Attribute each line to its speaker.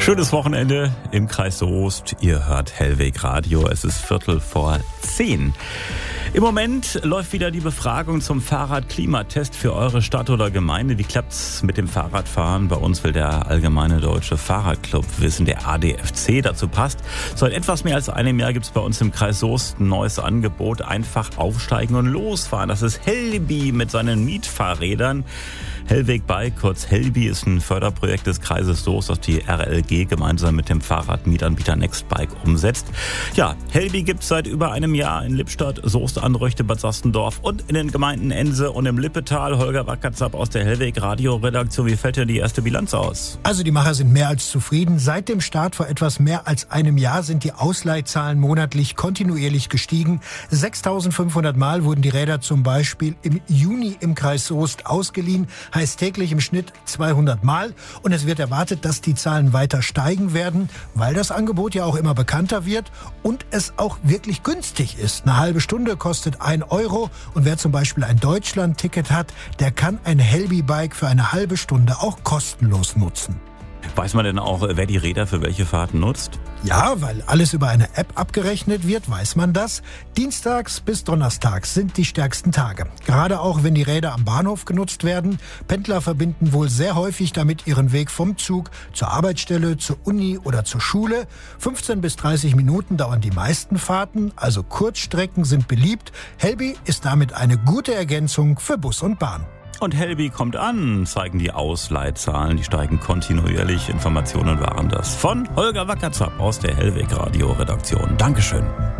Speaker 1: Schönes Wochenende im Kreis Soest. Ihr hört Hellweg Radio. Es ist 9:45. Im Moment läuft wieder die Befragung zum Fahrradklimatest für eure Stadt oder Gemeinde. Wie klappt's mit dem Fahrradfahren? Bei uns will der Allgemeine Deutsche Fahrradclub wissen, der ADFC. Dazu passt, seit etwas mehr als einem Jahr gibt's bei uns im Kreis Soest ein neues Angebot. Einfach aufsteigen und losfahren. Das ist Helbi mit seinen Mietfahrrädern. Hellweg Bike, kurz Helbi, ist ein Förderprojekt des Kreises Soest, das die RLG gemeinsam mit dem Fahrradmietanbieter Nextbike umsetzt. Ja, Helbi gibt's seit über einem Jahr in Lippstadt, Soest, Anröchte, Bad Sastendorf und in den Gemeinden Ense und im Lippetal. Holger Wackerzapp aus der Hellweg Radio Redaktion. Wie fällt denn die erste Bilanz aus?
Speaker 2: Also die Macher sind mehr als zufrieden. Seit dem Start vor etwas mehr als einem Jahr sind die Ausleihzahlen monatlich kontinuierlich gestiegen. 6.500 Mal wurden die Räder zum Beispiel im Juni im Kreis Soest ausgeliehen. Heißt täglich im Schnitt 200 Mal. Und es wird erwartet, dass die Zahlen weiter steigen werden, weil das Angebot ja auch immer bekannter wird und es auch wirklich günstig ist. Eine halbe Stunde kostet 1 Euro und wer zum Beispiel ein Deutschland-Ticket hat, der kann ein Helbi-Bike für eine halbe Stunde auch kostenlos nutzen.
Speaker 1: Weiß man denn auch, wer die Räder für welche Fahrten nutzt?
Speaker 2: Ja, weil alles über eine App abgerechnet wird, weiß man das. Dienstags bis Donnerstags sind die stärksten Tage. Gerade auch, wenn die Räder am Bahnhof genutzt werden. Pendler verbinden wohl sehr häufig damit ihren Weg vom Zug zur Arbeitsstelle, zur Uni oder zur Schule. 15 bis 30 Minuten dauern die meisten Fahrten, also Kurzstrecken sind beliebt. Helbi ist damit eine gute Ergänzung für Bus und Bahn.
Speaker 1: Und Helbi kommt an, zeigen die Ausleihzahlen, die steigen kontinuierlich. Informationen waren das von Holger Wackerzapp aus der Hellweg Radio Redaktion. Dankeschön.